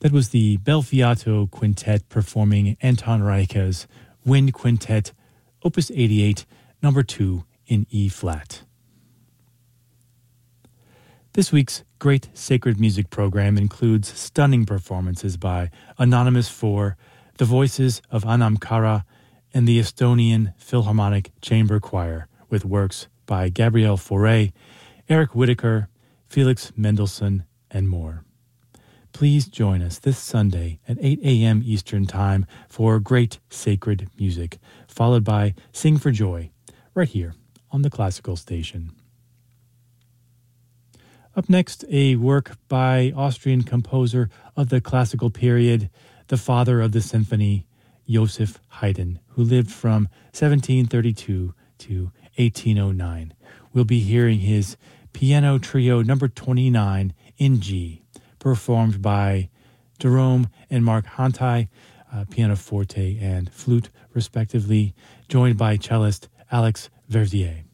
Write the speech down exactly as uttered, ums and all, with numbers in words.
That was the Belfiato Quintet performing Anton Reicha's Wind Quintet, Opus eighty-eight, number two in E-flat. This week's Great Sacred Music program includes stunning performances by Anonymous four, the voices of Anam Cara, and the Estonian Philharmonic Chamber Choir, with works by Gabrielle Fauré, Eric Whittaker, Felix Mendelssohn, and more. Please join us this Sunday at eight a.m. Eastern Time for Great Sacred Music, followed by Sing for Joy, right here on the Classical Station. Up next, a work by Austrian composer of the classical period, the father of the symphony, Joseph Haydn, who lived from seventeen thirty-two to eighteen oh nine. We'll be hearing his Piano Trio number twenty-nine in G, performed by Jerome and Mark Hantai, uh, pianoforte and flute, respectively, joined by cellist Alex Verdier.